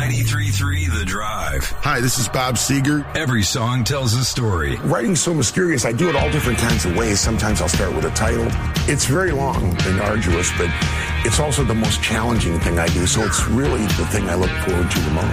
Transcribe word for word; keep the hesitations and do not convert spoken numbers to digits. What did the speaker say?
ninety-three point three The Drive. Hi, this is Bob Seger. Every song tells a story. Writing's so mysterious. I do it all different kinds of ways. Sometimes I'll start with a title. It's very long and arduous, but it's also the most challenging thing I do. So it's really the thing I look forward to the most.